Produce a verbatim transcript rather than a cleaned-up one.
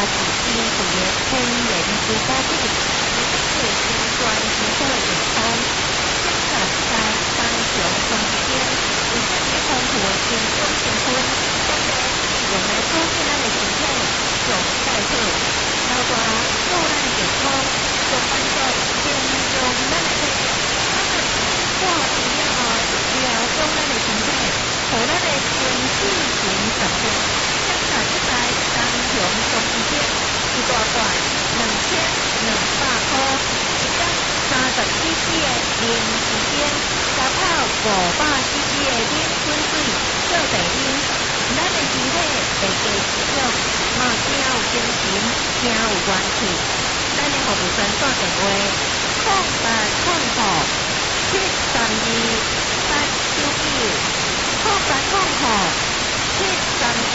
是因为的天然之高地，而且是专心的健康，检查一下三项中之间有啥物丰富的营养成分，当然是用来保健咱的身体上介好。包括顾咱的健康，上帮助增强咱的体力。当然，挂除了后，调整咱的身体，互咱的精气神上升。检查一台三项中之间一大罐两千两百块，一缸三十 C C 的零时间，加泡五百 C C 的冷水水做茶饮，咱的身体会加滋养，嘛更有精神，更有元气。咱的服务专线电话：零八零五七三二八九九，零八零五七三二